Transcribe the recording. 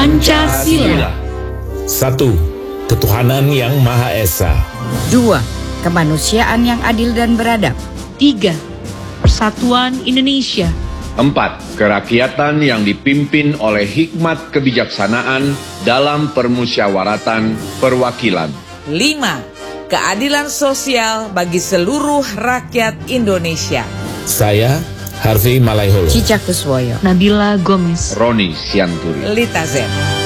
Pancasila. 1. Ketuhanan yang Maha Esa. 2. Kemanusiaan yang adil dan beradab. 3. Persatuan Indonesia. 4. Kerakyatan yang dipimpin oleh hikmat kebijaksanaan dalam permusyawaratan perwakilan. 5. Keadilan sosial bagi seluruh rakyat Indonesia. Saya, Harvey Malaiholo. Cica Kuswoyo. Nabila Gomez. Roni Sianturi. Lita Zen.